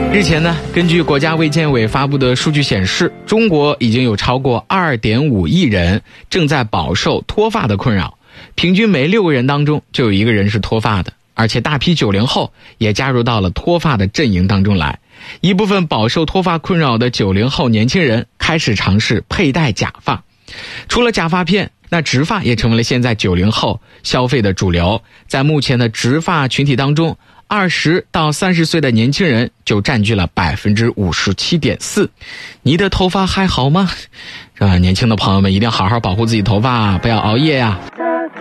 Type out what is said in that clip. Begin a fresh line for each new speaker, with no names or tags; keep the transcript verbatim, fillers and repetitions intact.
日前呢，根据国家卫健委发布的数据显示，中国已经有超过 二点五亿人正在饱受脱发的困扰，平均每六个人当中就有一个人是脱发的，而且大批九零后也加入到了脱发的阵营当中来。一部分饱受脱发困扰的九零后年轻人开始尝试佩戴假发。除了假发片，那植发也成为了现在九零后消费的主流。在目前的植发群体当中，二十到三十岁的年轻人就占据了百分之五十七点四。你的头发还好吗？啊，年轻的朋友们一定要好好保护自己头发，不要熬夜呀、啊。